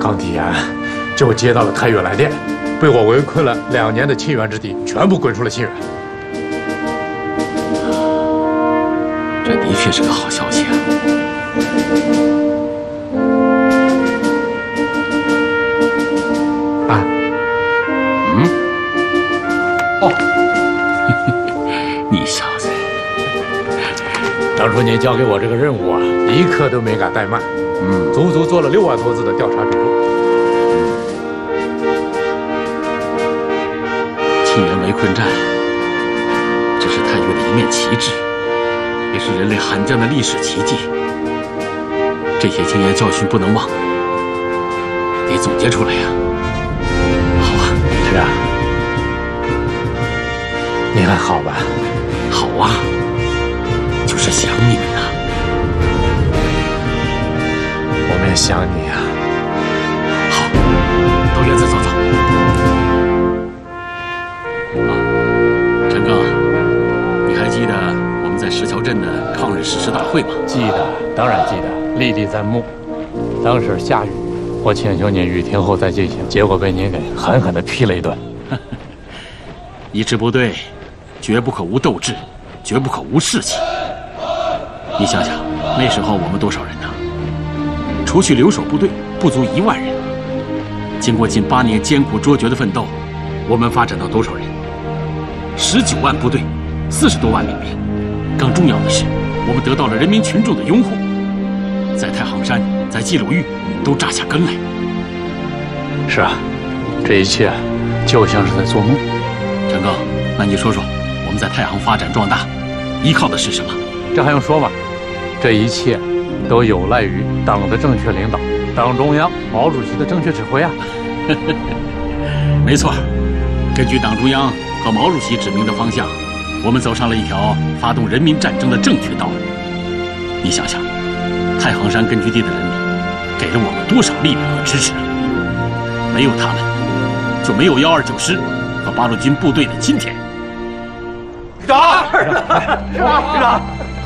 刚提研，就接到了太岳来电，被我围困了2年的沁园之地全部滚出了沁园。 这的确是个好消息啊！ 啊， 哦，你小子， 当初您交给我这个任务啊，一刻都没敢怠慢，足足做了6万多字的调查笔录。 沁园围困战，这是太岳的一面旗帜。也是人类悍将的历史奇迹，这些经验教训不能忘，得总结出来呀！好啊， 是啊，你还好吧？ 好啊，就是想你们呐。 我们也想你啊。 好，到院子走走。啊，陈刚，你还记得在石桥镇的抗日誓师大会吗？ 记得，当然记得，历历在目。当时下雨，我请求您雨停后再进行，结果被您给狠狠地批了一顿。 一支部队绝不可无斗志，绝不可无士气。你想想，那时候我们多少人呢？除去留守部队，不足1万人。经过近8年艰苦卓绝的奋斗，我们发展到多少人？19万部队，40多万民兵。更重要的是，我们得到了人民群众的拥护，在太行山、在冀鲁豫都扎下根来。 是啊，这一切就像是在做梦。 陈刚，那你说说，我们在太行发展壮大，依靠的是什么？ 这还用说吗？这一切都有赖于党的正确领导，党中央毛主席的正确指挥啊。 没错，根据党中央和毛主席指明的方向，我们走上了一条发动人民战争的正确道路。你想想，太行山根据地的人民给了我们多少力量和支持啊！没有他们，就没有129师和八路军部队的今天。 师长，师长，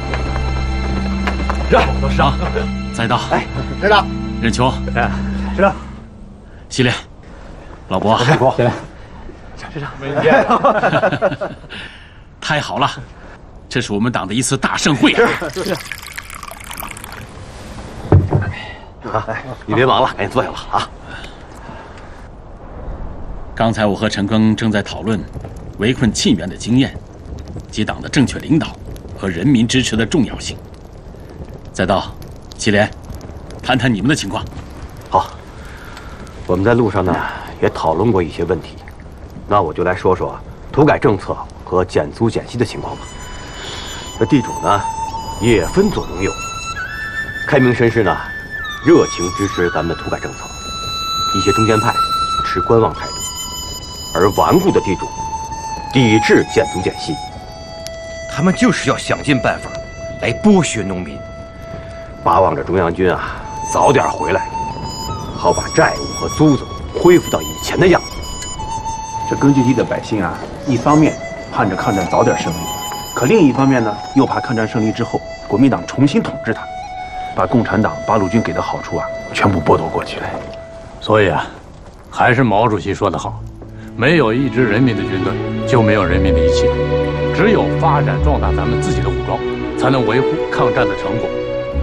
师长，再到。 哎，师长， 任琼， 师长， 西莲，老伯， 西莲， 师长，没见。 太好了，这是我们党的一次大盛会啊！ 是。你别忙了，赶紧坐下吧啊！ 刚才我和陈庚正在讨论围困沁园的经验及党的正确领导和人民支持的重要性。再到，祁连，谈谈你们的情况。 好，我们在路上呢也讨论过一些问题，那我就来说说土改政策和减租减息的情况吧。那地主呢也分左拥右，开明绅士呢热情支持咱们的土改政策，一些中间派持观望态度，而顽固的地主抵制减租减息， 他们就是要想尽办法来剥削农民， 巴望着中央军啊早点回来，好把债务和租子恢复到以前的样子。 这根据地的百姓啊，一方面盼着抗战早点胜利，可另一方面呢，又怕抗战胜利之后国民党重新统治他，把共产党八路军给的好处啊全部剥夺过去。 所以啊，还是毛主席说得好，没有一支人民的军队，就没有人民的一切。只有发展壮大咱们自己的武装，才能维护抗战的成果。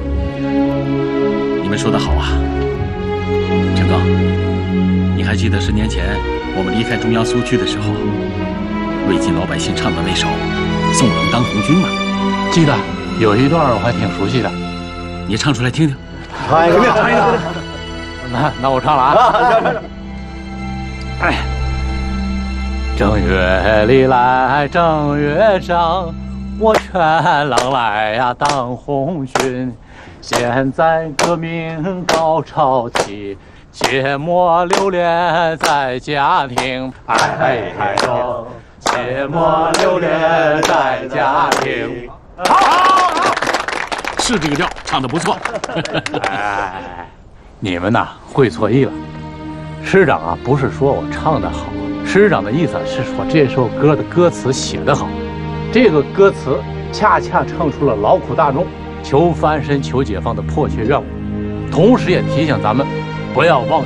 你们说得好啊，陈刚，你还记得10年前我们离开中央苏区的时候，魏晋老百姓唱的那首《宋冷当红军》吗？ 记得，有一段我还挺熟悉的， 你唱出来听听。 唱一个，唱一个。 那我唱了啊。哎，正月里来正月上，我劝郎来呀当红军。现在革命高潮起，切莫留恋在家庭。哎哎呦，切莫留恋在家庭。 好，是这个调，唱得不错。 哎，你们呐会错意了。师长啊，不是说我唱得好，师长的意思是说这首歌的歌词写得好。这个歌词恰恰唱出了劳苦大众求翻身、求解放的迫切愿望，同时也提醒咱们不要忘记